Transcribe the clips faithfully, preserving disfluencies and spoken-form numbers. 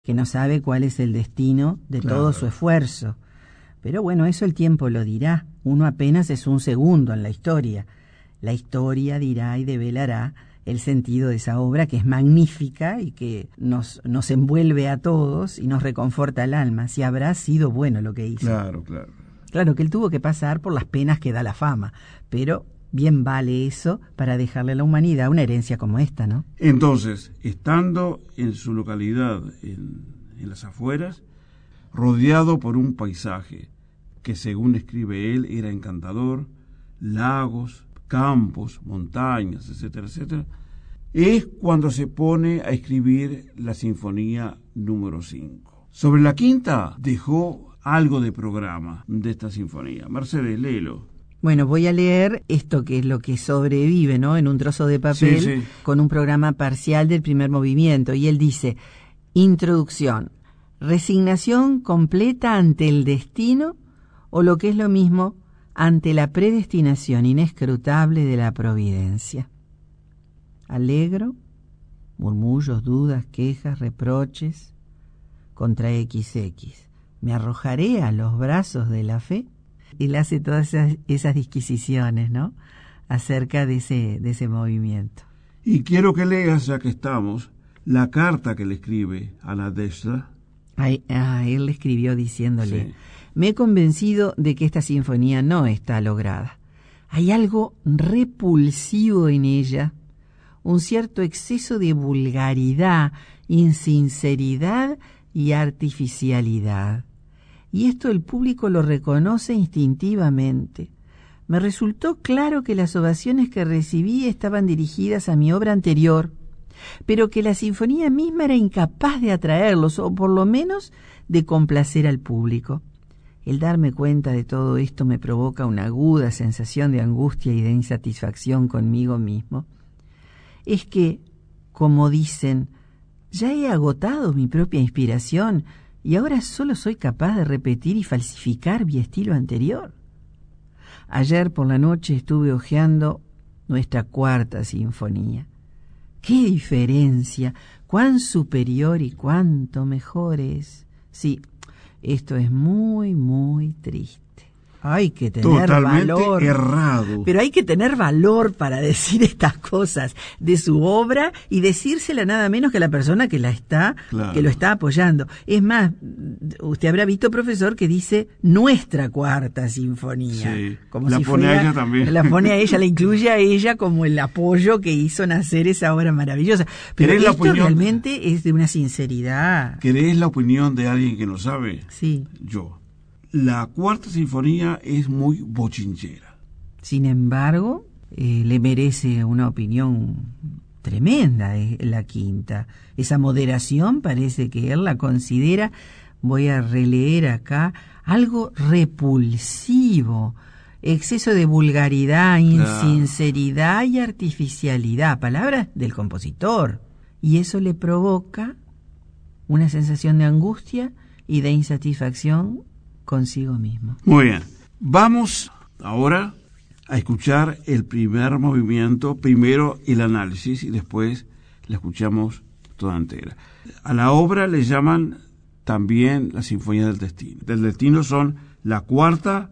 que no sabe cuál es el destino de Claro. todo su esfuerzo. Pero bueno, eso el tiempo lo dirá. Uno apenas es un segundo en la historia. La historia dirá y develará el sentido de esa obra, que es magnífica y que nos, nos envuelve a todos y nos reconforta el alma, si habrá sido bueno lo que hizo. Claro, claro. Claro que él tuvo que pasar por las penas que da la fama, pero bien vale eso para dejarle a la humanidad una herencia como esta, ¿no? Entonces, estando en su localidad, en, en las afueras, rodeado por un paisaje que, según escribe él, era encantador, lagos, campos, montañas, etcétera, etcétera, es cuando se pone a escribir la sinfonía número cinco. Sobre la quinta dejó algo de programa de esta sinfonía. Mercedes, léelo. Bueno, voy a leer esto que es lo que sobrevive, ¿no? En un trozo de papel, Sí, sí. con un programa parcial del primer movimiento. Y él dice, introducción, resignación completa ante el destino, o lo que es lo mismo, ante la predestinación inescrutable de la providencia. Alegro, murmullos, dudas, quejas, reproches contra equis equis. Me arrojaré a los brazos de la fe. Él hace todas esas, esas disquisiciones, ¿no?, acerca de ese, de ese movimiento. Y quiero que leas, ya que estamos, la carta que le escribe a Nadezhda. A, a él le escribió diciéndole, Sí. me he convencido de que esta sinfonía no está lograda. Hay algo repulsivo en ella, un cierto exceso de vulgaridad, insinceridad y artificialidad. Y esto el público lo reconoce instintivamente. Me resultó claro que las ovaciones que recibí estaban dirigidas a mi obra anterior, pero que la sinfonía misma era incapaz de atraerlos, o por lo menos de complacer al público. El darme cuenta de todo esto me provoca una aguda sensación de angustia y de insatisfacción conmigo mismo. Es que, como dicen, ya he agotado mi propia inspiración y ahora solo soy capaz de repetir y falsificar mi estilo anterior. Ayer por la noche estuve hojeando nuestra cuarta sinfonía. ¡Qué diferencia! ¡Cuán superior y cuánto mejor es! Sí, esto es muy, muy triste. Hay que tener Totalmente valor. errado. Pero hay que tener valor para decir estas cosas de su obra y decírsela nada menos que a la persona que la está, Claro. que lo está apoyando. Es más, usted habrá visto, profesor, que dice nuestra cuarta sinfonía. Sí, Como la si pone fuera- a ella también. La pone a ella, la incluye a ella como el apoyo que hizo nacer esa obra maravillosa. Pero ¿Querés la esto opinión? realmente es de una sinceridad. ¿Querés la opinión de alguien que no sabe? Sí. Yo. La cuarta sinfonía es muy bochinchera. Sin embargo, eh, le merece una opinión tremenda eh, la quinta. Esa moderación parece que él la considera, voy a releer acá, algo repulsivo, exceso de vulgaridad, insinceridad y artificialidad, palabras del compositor. Y eso le provoca una sensación de angustia y de insatisfacción consigo mismo. Muy bien. Vamos ahora a escuchar el primer movimiento, primero el análisis y después la escuchamos toda entera. A la obra le llaman también la Sinfonía del Destino. Del Destino son la cuarta,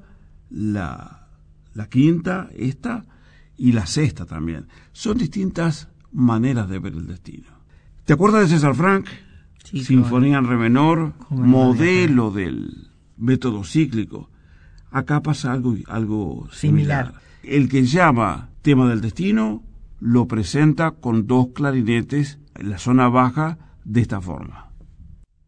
la, la quinta, esta, y la sexta también. Son distintas maneras de ver el destino. ¿Te acuerdas de César Franck? Sí, Sinfonía en re menor, ¿Cómo no? modelo del método cíclico. Acá pasa algo, algo similar. Similar. El que llama tema del destino lo presenta con dos clarinetes en la zona baja de esta forma.